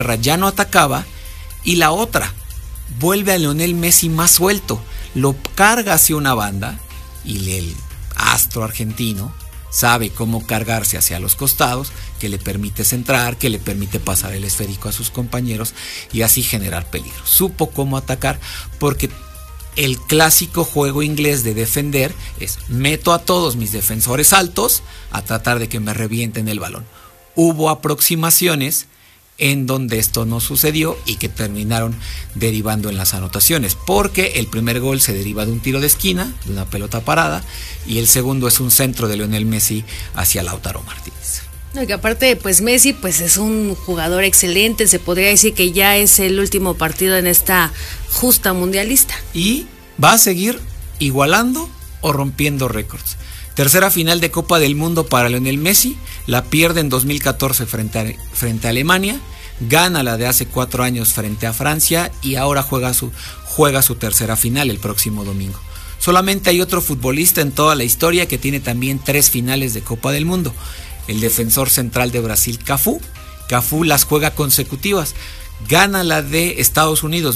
ya no atacaba, y la otra, vuelve a Lionel Messi más suelto, lo carga hacia una banda y el astro argentino sabe cómo cargarse hacia los costados, que le permite centrar, que le permite pasar el esférico a sus compañeros y así generar peligro. Supo cómo atacar, porque el clásico juego inglés de defender es: meto a todos mis defensores altos a tratar de que me revienten el balón. Hubo aproximaciones en donde esto no sucedió y que terminaron derivando en las anotaciones, porque el primer gol se deriva de un tiro de esquina, de una pelota parada, y el segundo es un centro de Lionel Messi hacia Lautaro Martínez. No, que aparte, pues Messi pues es un jugador excelente, se podría decir que ya es el último partido en esta justa mundialista. Y va a seguir igualando o rompiendo récords. Tercera final de Copa del Mundo para Lionel Messi, la pierde en 2014 frente a Alemania, gana la de hace 4 años frente a Francia y ahora juega su tercera final el próximo domingo. Solamente hay otro futbolista en toda la historia que tiene también 3 finales de Copa del Mundo, el defensor central de Brasil, Cafú. Cafú las juega consecutivas, gana la de Estados Unidos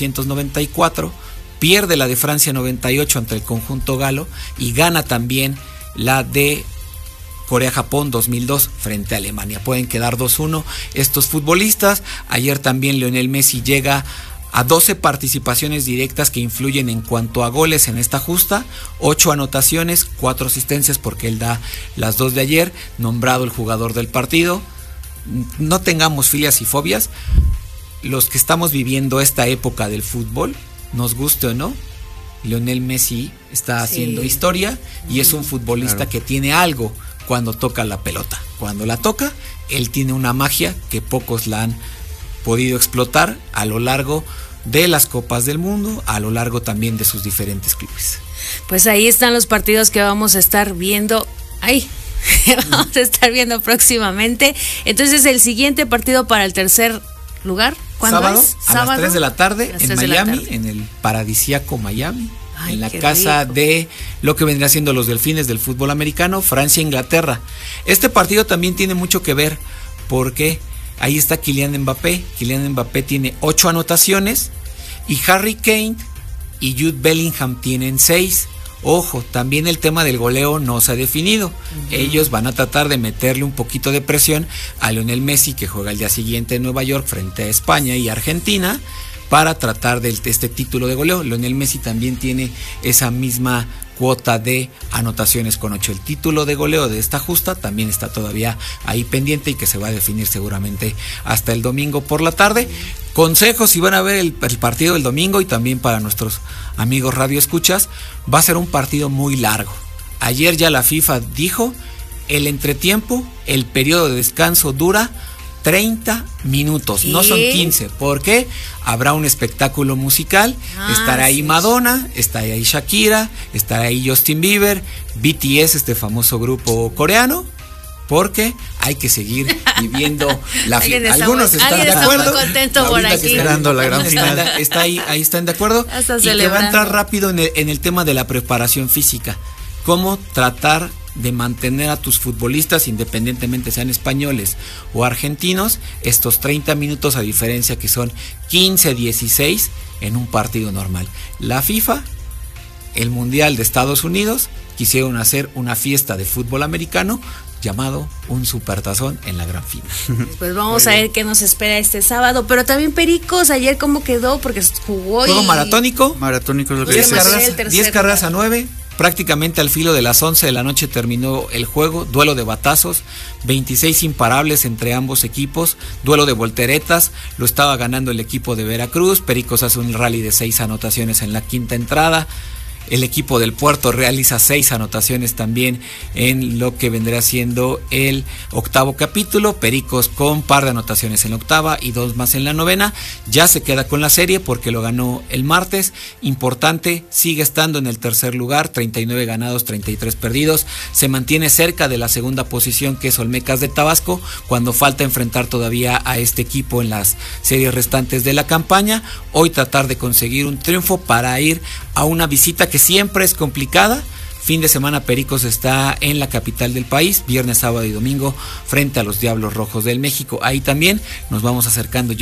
1994, pierde la de Francia 98 ante el conjunto galo y gana también la de Corea-Japón 2002 frente a Alemania. Pueden quedar 2-1 estos futbolistas. Ayer también Lionel Messi llega a 12 participaciones directas que influyen en cuanto a goles en esta justa, 8 anotaciones, 4 asistencias porque él da las 2 de ayer, nombrado el jugador del partido. No tengamos filias y fobias, los que estamos viviendo esta época del fútbol, nos guste o no, Lionel Messi está haciendo historia y es un futbolista que tiene algo cuando toca la pelota. Cuando la toca, él tiene una magia que pocos la han podido explotar a lo largo de las Copas del Mundo, a lo largo también de sus diferentes clubes. Pues ahí están los partidos que vamos a estar viendo. Vamos a estar viendo próximamente. Entonces, el siguiente partido para el tercer lugar, ¿cuándo es? Sábado, a las 3 de la tarde en Miami, en el paradisíaco Miami. En la casa rico de lo que vendría siendo los delfines del fútbol americano, Francia-Inglaterra. Este partido también tiene mucho que ver porque ahí está Kylian Mbappé. Kylian Mbappé tiene 8 anotaciones y Harry Kane y Jude Bellingham tienen 6. Ojo, también el tema del goleo no se ha definido. Ellos van a tratar de meterle un poquito de presión a Lionel Messi, que juega el día siguiente en Nueva York frente a España y Argentina, para tratar de este título de goleo. Lionel Messi también tiene esa misma cuota de anotaciones con 8. El título de goleo de esta justa también está todavía ahí pendiente y que se va a definir seguramente hasta el domingo por la tarde. Consejos si van a ver el partido del domingo, y también para nuestros amigos radio escuchas, va a ser un partido muy largo. Ayer ya la FIFA dijo, el entretiempo, el periodo de descanso dura 30 minutos, no son 15, porque habrá un espectáculo musical, estará ahí Madonna, estará ahí Shakira, estará ahí Justin Bieber, BTS, este famoso grupo coreano, porque hay que seguir viviendo la fiesta. Algunos están de acuerdo, contento por aquí, esperando la gran final. Ahí están de acuerdo, y que va a entrar rápido en el tema de la preparación física, cómo tratar de mantener a tus futbolistas, independientemente sean españoles o argentinos, estos 30 minutos, a diferencia que son 15, 16 en un partido normal. La FIFA, el Mundial de Estados Unidos, quisieron hacer una fiesta de fútbol americano llamado un supertazón en la gran final. Pues vamos a ver qué nos espera este sábado, pero también Pericos, ayer cómo quedó, porque jugó juego maratónico. Maratónico es lo que 10 carreras a 9. Prácticamente al filo de las 11 de la noche terminó el juego, duelo de batazos, 26 imparables entre ambos equipos, duelo de volteretas, lo estaba ganando el equipo de Veracruz. Pericos hace un rally de 6 anotaciones en la quinta entrada. El equipo del Puerto realiza 6 anotaciones también en lo que vendrá siendo el octavo capítulo. Pericos con par de anotaciones en la octava y 2 más en la novena. Ya se queda con la serie porque lo ganó el martes. Importante, sigue estando en el tercer lugar, 39 ganados, 33 perdidos. Se mantiene cerca de la segunda posición, que es Olmecas de Tabasco, cuando falta enfrentar todavía a este equipo en las series restantes de la campaña. Hoy tratar de conseguir un triunfo para ir a una visita que siempre es complicada Fin de semana Pericos está en la capital del país, viernes, sábado y domingo frente a los Diablos Rojos del México. Ahí también nos vamos acercando